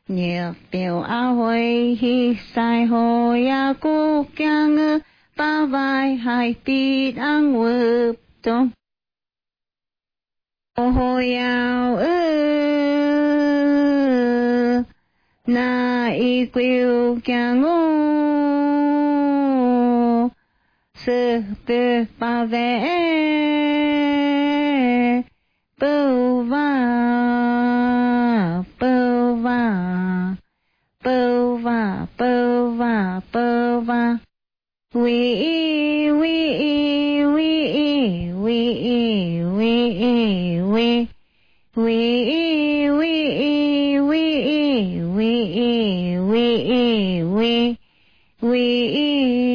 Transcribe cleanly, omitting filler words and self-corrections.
nhiệt biểu a hồi hi sai hồ ya cô kyang ơ ba vai hai tít ang vợp tôm hồ yao na y quêu kyang ô sơ tơ ba vẽ bơ va bơ va bơ va bơ va bơ va we we we we we we we we we